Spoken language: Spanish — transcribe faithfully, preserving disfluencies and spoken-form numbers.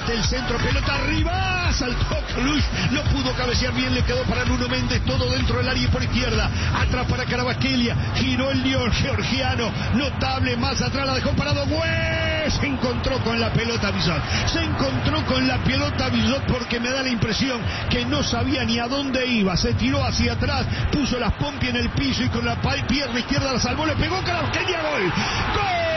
Mete el centro, pelota arriba, saltó Cluj, no pudo cabecear bien, le quedó para Nuno Méndez, todo dentro del área por izquierda, atrás para Kvaratskhelia, giró el Lyon georgiano, notable, más atrás la dejó parado, ¡güey! Se encontró con la pelota Bizot, se encontró con la pelota Bizot porque me da la impresión que no sabía ni a dónde iba, se tiró hacia atrás, puso las pompi en el piso y con la pierna izquierda la salvó, le pegó Kvaratskhelia, gol, ¡gol!